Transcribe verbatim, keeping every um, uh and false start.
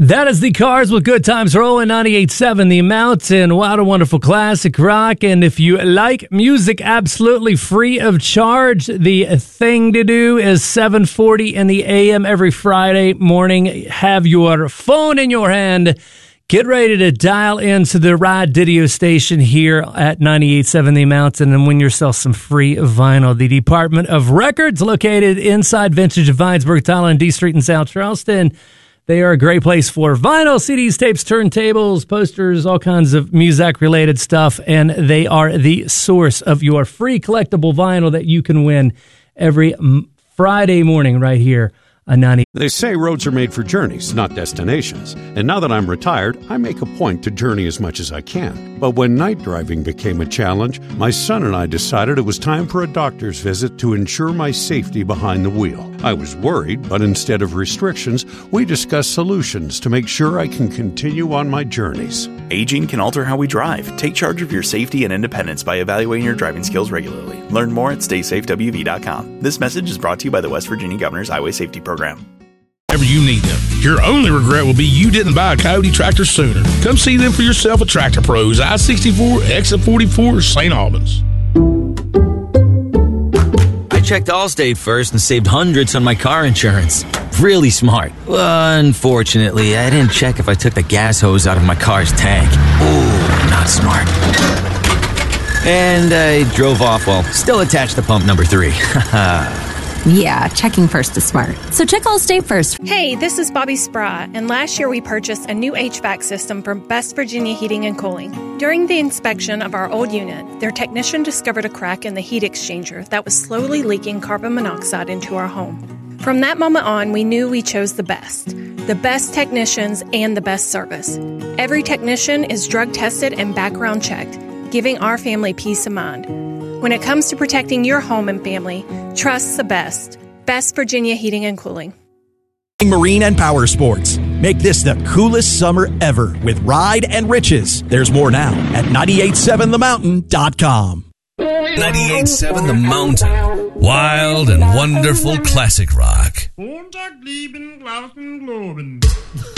That is the Cars with Good Times rolling ninety-eight point seven The Mountain. What a wonderful classic rock. And if you like music absolutely free of charge, the thing to do is seven forty in the A M every Friday morning. Have your phone in your hand. Get ready to dial into the Ride Video station here at ninety-eight point seven The Mountain and win yourself some free vinyl. The Department of Records, located inside Vintage of Vinesburg, Thailand, D Street in South Charleston. They are a great place for vinyl, C Ds, tapes, turntables, posters, all kinds of music-related stuff, and they are the source of your free collectible vinyl that you can win every Friday morning right here on ninety. They say roads are made for journeys, not destinations. And now that I'm retired, I make a point to journey as much as I can. But when night driving became a challenge, my son and I decided it was time for a doctor's visit to ensure my safety behind the wheel. I was worried, but instead of restrictions, we discussed solutions to make sure I can continue on my journeys. Aging can alter how we drive. Take charge of your safety and independence by evaluating your driving skills regularly. Learn more at stay safe w v dot com. This message is brought to you by the West Virginia Governor's Highway Safety Program. Whenever you need them. Your only regret will be you didn't buy a Coyote tractor sooner. Come see them for yourself at Tractor Pros, I sixty-four, exit forty-four, Saint Albans. I checked Allstate first and saved hundreds on my car insurance. Really smart. Unfortunately, I didn't check if I took the gas hose out of my car's tank. Ooh, not smart. And I drove off while still attached to pump number three. Yeah, checking first is smart. So check Allstate first. Hey, this is Bobby Sprott, and last year we purchased a new H V A C system from West Virginia Heating and Cooling. During the inspection of our old unit, their technician discovered a crack in the heat exchanger that was slowly leaking carbon monoxide into our home. From that moment on, we knew we chose the best. The best technicians and the best service. Every technician is drug tested and background checked, giving our family peace of mind. When it comes to protecting your home and family, trust the best. West Virginia Heating and Cooling. Marine and power sports. Make this the coolest summer ever with Ride and Riches. There's more now at ninety-eight seven the mountain dot com. ninety-eight seven The Mountain. Wild and wonderful classic rock.